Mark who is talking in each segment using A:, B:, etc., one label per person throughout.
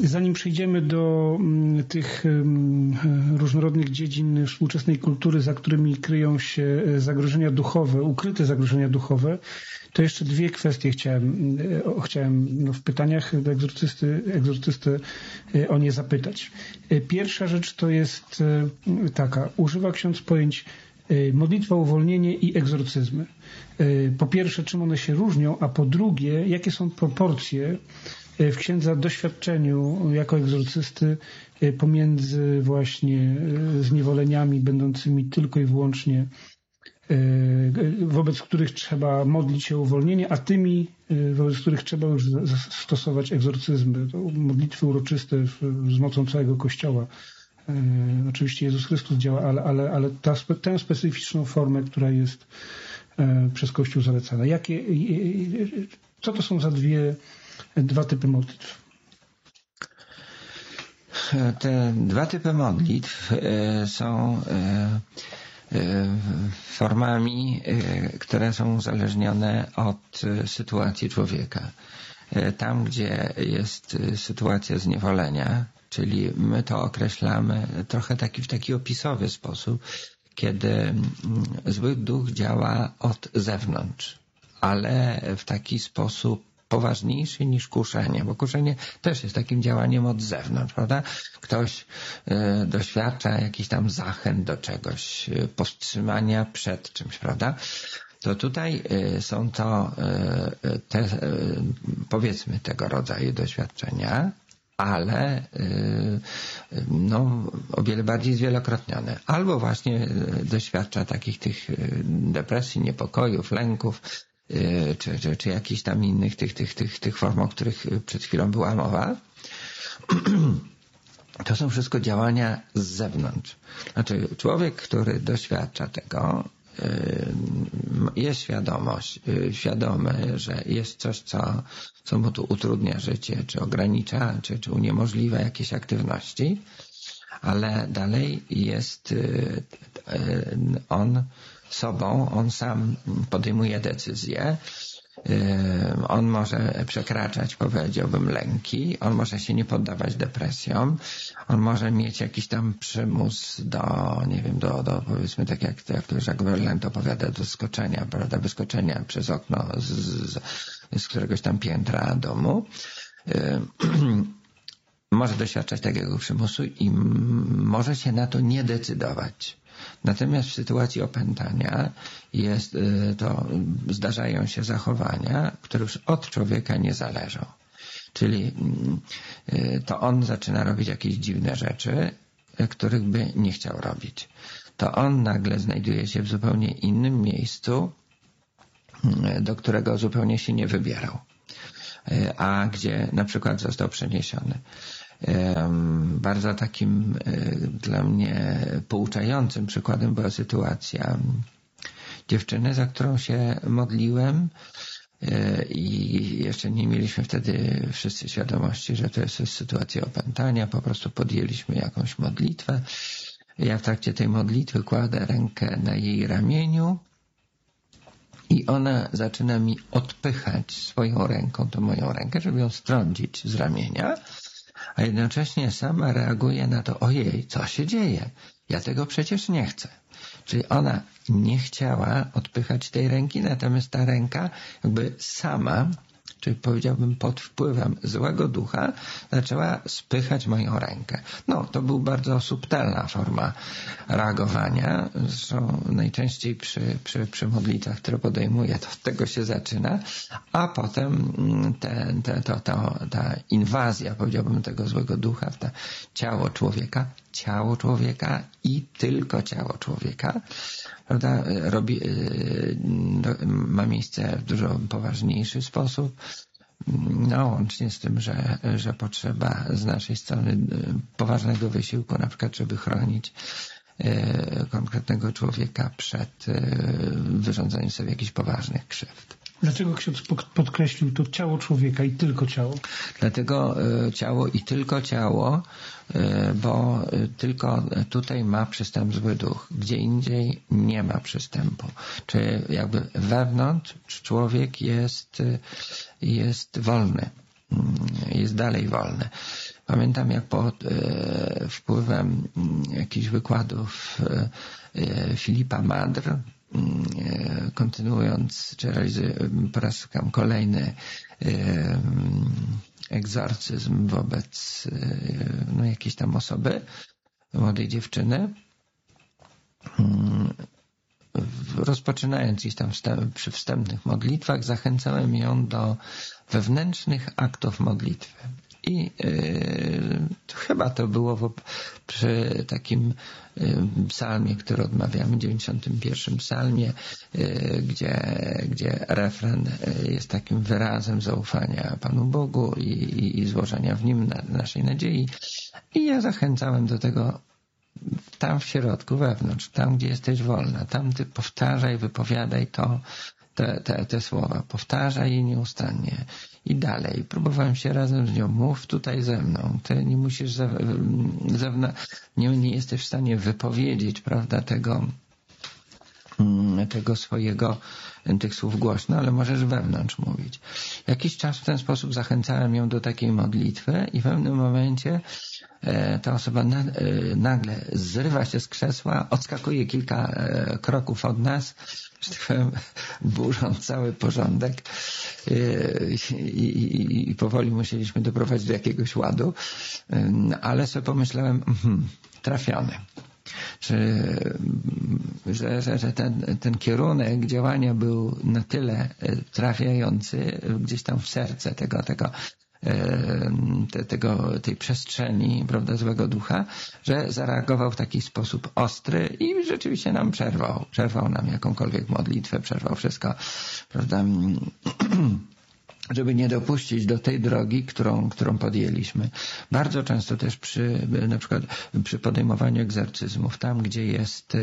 A: Zanim przejdziemy do tych różnorodnych dziedzin współczesnej kultury, za którymi kryją się zagrożenia duchowe, ukryte zagrożenia duchowe, to jeszcze dwie kwestie chciałem w pytaniach do egzorcysty o nie zapytać. Pierwsza rzecz to jest taka, używa ksiądz pojęć modlitwa, uwolnienie i egzorcyzmy. Po pierwsze, czym one się różnią, a po drugie, jakie są proporcje w księdza doświadczeniu jako egzorcysty pomiędzy właśnie zniewoleniami będącymi tylko i wyłącznie, wobec których trzeba modlić się o uwolnienie, a tymi, wobec których trzeba już stosować egzorcyzmy, to modlitwy uroczyste z mocą całego Kościoła. Oczywiście Jezus Chrystus działa, ale tę specyficzną formę, która jest przez Kościół zalecana. Co to są za dwa typy modlitw?
B: Te dwa typy modlitw są formami, które są uzależnione od sytuacji człowieka. Tam, gdzie jest sytuacja zniewolenia, czyli my to określamy trochę w taki opisowy sposób, kiedy zły duch działa od zewnątrz, ale w taki sposób poważniejszy niż kuszenie, bo kuszenie też jest takim działaniem od zewnątrz, prawda? Ktoś doświadcza jakichś tam zachęt do czegoś, powstrzymania przed czymś, prawda? To tutaj są to te, powiedzmy, tego rodzaju doświadczenia, ale o wiele bardziej zwielokrotnione. Albo właśnie doświadcza tych depresji, niepokojów, lęków, czy jakichś tam innych tych form, o których przed chwilą była mowa. To są wszystko działania z zewnątrz. Znaczy człowiek, który doświadcza tego, jest świadomy, że jest coś, co mu tu utrudnia życie, czy ogranicza, czy uniemożliwia jakieś aktywności, ale dalej jest on sobą, on sam podejmuje decyzje, on może przekraczać, powiedziałbym, lęki, on może się nie poddawać depresjom, on może mieć jakiś tam przymus do powiedzmy, tak jak Jacques Verlaine opowiada, do skoczenia, prawda, wyskoczenia przez okno z któregoś tam piętra domu. Może doświadczać takiego przymusu i może się na to nie decydować. Natomiast w sytuacji opętania zdarzają się zachowania, które już od człowieka nie zależą. Czyli to on zaczyna robić jakieś dziwne rzeczy, których by nie chciał robić. To on nagle znajduje się w zupełnie innym miejscu, do którego zupełnie się nie wybierał, a gdzie na przykład został przeniesiony. Bardzo takim dla mnie pouczającym przykładem była sytuacja dziewczyny, za którą się modliłem i jeszcze nie mieliśmy wtedy wszyscy świadomości, że to jest sytuacja opętania. Po prostu podjęliśmy jakąś modlitwę. Ja w trakcie tej modlitwy kładę rękę na jej ramieniu i ona zaczyna mi odpychać swoją ręką, tą moją rękę, żeby ją strącić z ramienia, a jednocześnie sama reaguje na to, ojej, co się dzieje? Ja tego przecież nie chcę. Czyli ona nie chciała odpychać tej ręki, natomiast ta ręka jakby sama, czyli powiedziałbym pod wpływem złego ducha, zaczęła spychać moją rękę. To był bardzo subtelna forma reagowania. Zresztą najczęściej przy modlitwach, które podejmuję, to od tego się zaczyna, a potem ta inwazja, powiedziałbym, tego złego ducha w to ciało człowieka i tylko ciało człowieka, prawda, ma miejsce w dużo poważniejszy sposób, łącznie z tym, że potrzeba z naszej strony poważnego wysiłku, na przykład, żeby chronić konkretnego człowieka przed wyrządzeniem sobie jakichś poważnych krzywd.
A: Dlaczego ksiądz podkreślił to ciało człowieka i tylko ciało?
B: Dlatego ciało i tylko ciało, bo tylko tutaj ma przystęp zły duch. Gdzie indziej nie ma przystępu. Czy jakby wewnątrz człowiek jest wolny. Jest dalej wolny. Pamiętam, jak pod wpływem jakichś wykładów Filipa Madr, kontynuując, czy po raz kolejny egzorcyzm wobec jakiejś tam osoby, młodej dziewczyny, rozpoczynając gdzieś tam przy wstępnych modlitwach, zachęcałem ją do wewnętrznych aktów modlitwy. I chyba to było przy takim psalmie, który odmawiamy, 91 psalmie, gdzie refren jest takim wyrazem zaufania Panu Bogu i złożenia w Nim naszej nadziei. I ja zachęcałem do tego tam w środku, wewnątrz, tam gdzie jesteś wolna, tam ty powtarzaj, wypowiadaj te słowa, powtarzaj je nieustannie i dalej. Próbowałem się razem z nią, mów tutaj ze mną, ty nie musisz nie jesteś w stanie wypowiedzieć, prawda, tych słów głośno, ale możesz wewnątrz mówić. Jakiś czas w ten sposób zachęcałem ją do takiej modlitwy i w pewnym momencie ta osoba nagle zrywa się z krzesła, odskakuje kilka kroków od nas, że tak powiem, burząc cały porządek i powoli musieliśmy doprowadzić do jakiegoś ładu, ale sobie pomyślałem, trafiony. Że ten kierunek działania był na tyle trafiający gdzieś tam w serce tej przestrzeni, prawda, złego ducha, że zareagował w taki sposób ostry i rzeczywiście nam przerwał nam jakąkolwiek modlitwę, przerwał wszystko, prawda, żeby nie dopuścić do tej drogi, którą podjęliśmy. Bardzo często też na przykład przy podejmowaniu egzorcyzmów, tam gdzie jest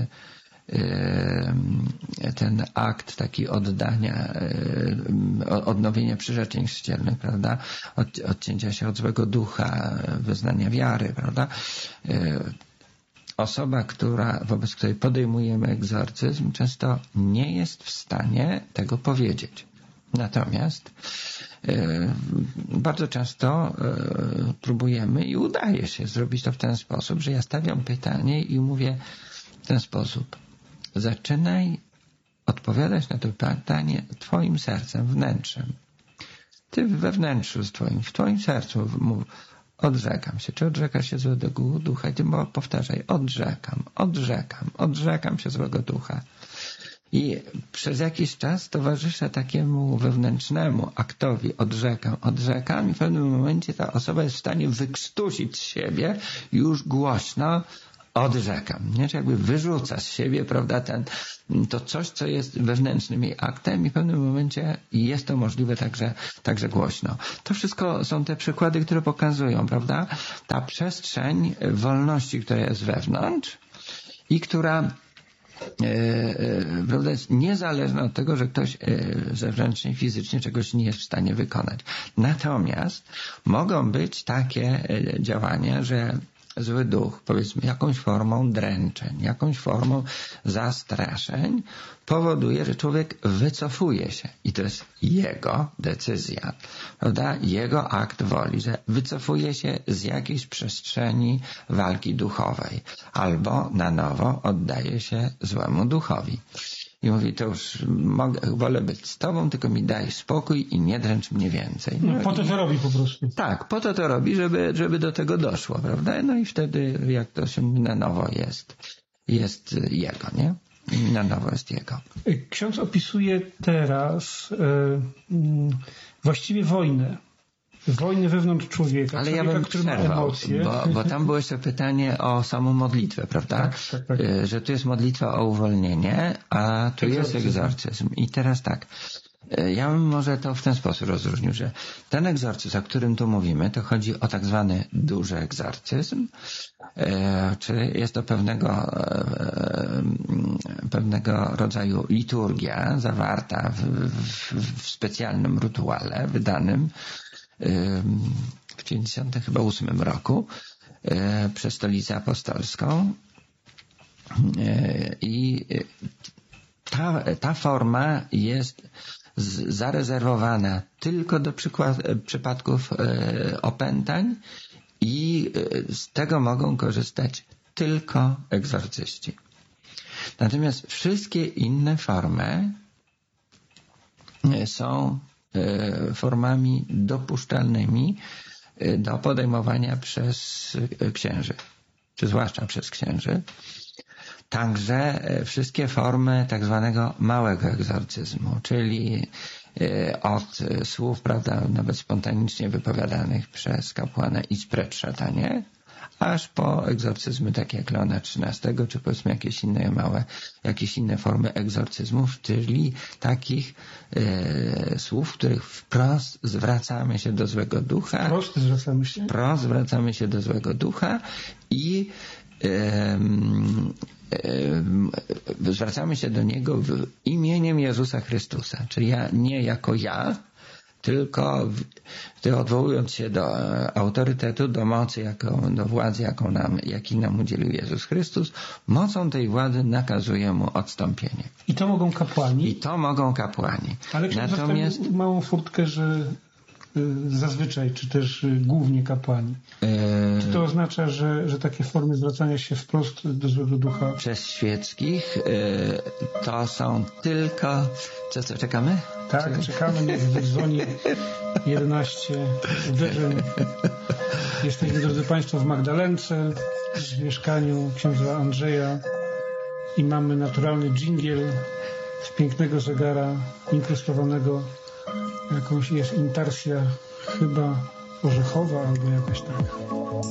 B: ten akt taki oddania, odnowienia przyrzeczeń chrzcielnych, prawda, odcięcia się od złego ducha, wyznania wiary, prawda, osoba, wobec której podejmujemy egzorcyzm, często nie jest w stanie tego powiedzieć. Natomiast bardzo często próbujemy i udaje się zrobić to w ten sposób, że ja stawiam pytanie i mówię w ten sposób: zaczynaj odpowiadać na to pytanie twoim sercem, wnętrzem. Ty we wnętrzu w twoim sercu mów: odrzekam się. Czy odrzekasz się złego ducha? I ty powtarzaj: odrzekam się złego ducha. I przez jakiś czas towarzyszę takiemu wewnętrznemu aktowi odrzekam i w pewnym momencie ta osoba jest w stanie wykrztusić z siebie już głośno: odrzekam. Nie? Czy jakby wyrzuca z siebie, prawda, to coś, co jest wewnętrznym jej aktem i w pewnym momencie jest to możliwe także głośno. To wszystko są te przykłady, które pokazują, prawda, ta przestrzeń wolności, która jest wewnątrz i która prawda, jest niezależna od tego, że ktoś zewnętrznie, fizycznie czegoś nie jest w stanie wykonać. Natomiast mogą być takie działania, że zły duch, powiedzmy, jakąś formą dręczeń, jakąś formą zastraszeń powoduje, że człowiek wycofuje się. I to jest jego decyzja, prawda? Jego akt woli, że wycofuje się z jakiejś przestrzeni walki duchowej albo na nowo oddaje się złemu duchowi. I mówi: to już wolę być z tobą, tylko mi daj spokój i nie dręcz mnie więcej.
A: Po to robi po prostu.
B: Tak, po to robi, żeby do tego doszło, prawda? No i wtedy, jak to się na nowo jest jego, nie? Na nowo jest jego.
A: Ksiądz opisuje teraz właściwie wojnę wewnątrz człowieka.
B: Ale ja bym przerwał, bo tam było jeszcze pytanie o samą modlitwę, prawda?
A: Tak.
B: Że tu jest modlitwa o uwolnienie, a tu jest egzorcyzm. I teraz tak, ja bym może to w ten sposób rozróżnił, że ten egzorcyzm, o którym tu mówimy, to chodzi o tak zwany duży egzorcyzm, czy jest to pewnego rodzaju liturgia zawarta w specjalnym rytuale wydanym w 98 roku przez Stolicę Apostolską. I ta forma jest zarezerwowana tylko do przypadków opętań I z tego mogą korzystać tylko egzorcyści. Natomiast wszystkie inne formy są formami dopuszczalnymi do podejmowania przez księży, czy zwłaszcza przez księży. Także wszystkie formy tak zwanego małego egzorcyzmu, czyli od słów, prawda, nawet spontanicznie wypowiadanych przez kapłana idź precz, szatanie, aż po egzorcyzmy takie jak Leona XIII, czy powiedzmy jakieś inne formy egzorcyzmów, czyli takich słów, w których wprost zwracamy się do złego ducha. Wprost zwracamy się do złego ducha i zwracamy się do Niego imieniem Jezusa Chrystusa. Czyli nie jako ja, tylko odwołując się do autorytetu, do mocy, do władzy, jaki nam udzielił Jezus Chrystus, mocą tej władzy nakazuje Mu odstąpienie.
A: I to mogą kapłani? Ale natomiast małą furtkę, że zazwyczaj, czy też głównie kapłani. Czy to oznacza, że takie formy zwracania się wprost do złego ducha?
B: Przez świeckich to są tylko... Co, czekamy?
A: Tak, czekamy. Niech dzwoni 11. Jesteśmy, drodzy Państwo, w Magdalence, w mieszkaniu księdza Andrzeja i mamy naturalny dżingiel z pięknego zegara inkrustowanego jakąś jest intarsja chyba orzechowa albo jakaś tak.